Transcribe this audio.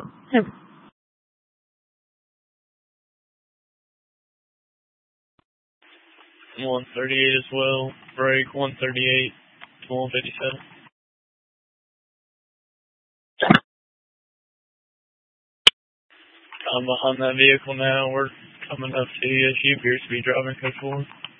138 as well. Break 138 to 157. I'm behind that vehicle now. We're coming up to you. You appear to be driving code 4.